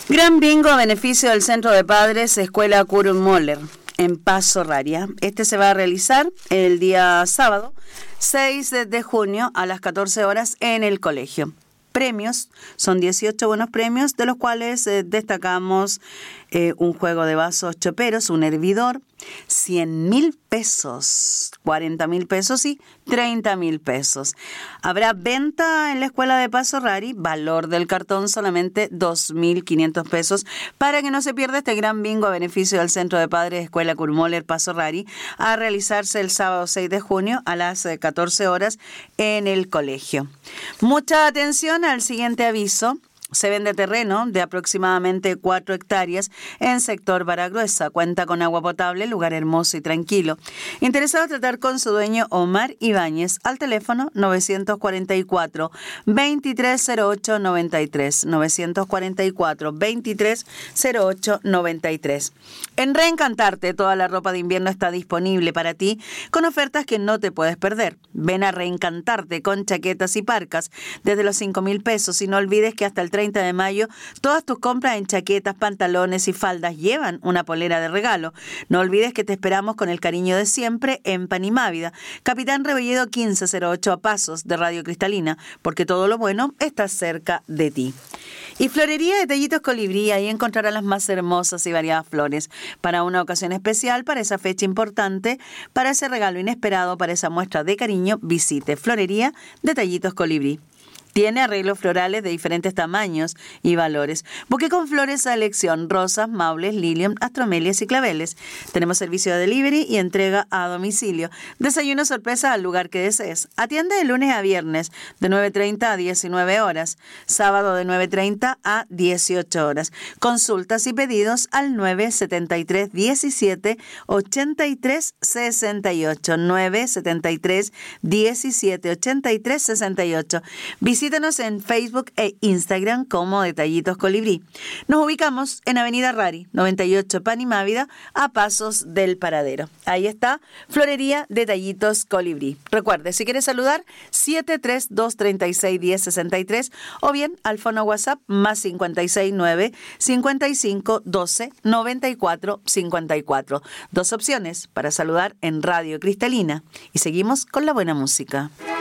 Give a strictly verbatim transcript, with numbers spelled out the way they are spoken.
Gran bingo a beneficio del Centro de Padres Escuela Kurt Moller en Paso Raria. Este se va a realizar el día sábado seis de junio a las catorce horas en el colegio. Premios, son dieciocho buenos premios, de los cuales eh, destacamos eh, un juego de vasos choperos, un hervidor, cien mil pesos, cuarenta mil pesos y treinta mil pesos. Habrá venta en la escuela de Paso Rari, valor del cartón solamente dos mil quinientos pesos, para que no se pierda este gran bingo a beneficio del Centro de Padres Escuela Kurt Moller Paso Rari, a realizarse el sábado seis de junio a las catorce horas en el colegio. Mucha atención al siguiente aviso. Se vende terreno de aproximadamente cuatro hectáreas en sector Baragruesa. Cuenta con agua potable, lugar hermoso y tranquilo. Interesado tratar con su dueño Omar Ibáñez al teléfono novecientos cuarenta y cuatro, veintitrés cero ocho noventa y tres. novecientos cuarenta y cuatro, veintitrés cero ocho noventa y tres. En Reencantarte, toda la ropa de invierno está disponible para ti con ofertas que no te puedes perder. Ven a Reencantarte con chaquetas y parcas desde los cinco mil pesos y no olvides que hasta el treinta de mayo, todas tus compras en chaquetas, pantalones y faldas llevan una polera de regalo. No olvides que te esperamos con el cariño de siempre en Panimávida, Capitán Rebolledo quince cero ocho a pasos de Radio Cristalina, porque todo lo bueno está cerca de ti. Y Florería Detallitos Colibrí, ahí encontrarás las más hermosas y variadas flores para una ocasión especial, para esa fecha importante, para ese regalo inesperado, para esa muestra de cariño. Visite Florería Detallitos Colibrí. Tiene arreglos florales de diferentes tamaños y valores. Buque con flores a elección, rosas, maules, lilium, astromelias y claveles. Tenemos servicio de delivery y entrega a domicilio. Desayuno sorpresa al lugar que desees. Atiende de lunes a viernes de nueve treinta a diecinueve horas. Sábado de nueve treinta a dieciocho horas. Consultas y pedidos al nueve setenta y tres diecisiete ochenta y tres sesenta y ocho. nueve setenta y tres diecisiete ochenta y tres sesenta y ocho. Visita Visítanos en Facebook e Instagram como Detallitos Colibrí. Nos ubicamos en Avenida Rari, noventa y ocho Panimávida, a pasos del paradero. Ahí está, Florería Detallitos Colibrí. Recuerde, si quieres saludar, siete tres dos tres seis uno cero seis tres o bien al fono WhatsApp más cinco seis nueve, cinco cinco uno dos, nueve cuatro cinco cuatro. Dos opciones para saludar en Radio Cristalina. Y seguimos con la buena música.